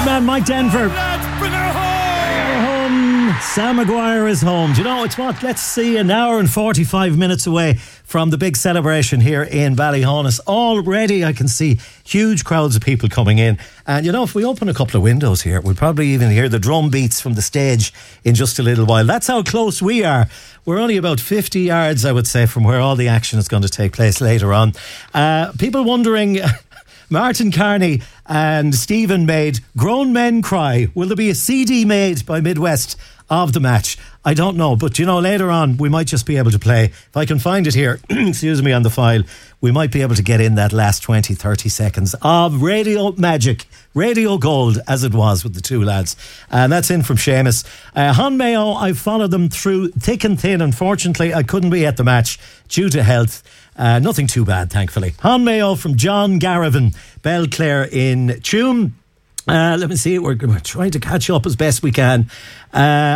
man Mike Denver. Bring her home! Sam Maguire is home. Do you know, it's what? Let's see, an hour and 45 minutes away from the big celebration here in Ballyhonus. Already I can see huge crowds of people coming in. And you know, if we open a couple of windows here, we'll probably even hear the drum beats from the stage in just a little while. That's how close we are. We're only about 50 yards, I would say, from where all the action is going to take place later on. People wondering... Martin Carney and Stephen made Grown Men Cry. Will there be a CD made by Midwest of the match? I don't know, but you know, later on we might just be able to play. If I can find it here, excuse me, on the file, we might be able to get in that last 20-30 seconds of radio magic, radio gold, as it was with the two lads. And that's in from Seamus. Hon Mayo, I followed them through thick and thin. Unfortunately, I couldn't be at the match due to health. Nothing too bad, thankfully. Hon Mayo from John Garavan, Belclare in Tuam. Let me see, we're trying to catch up as best we can.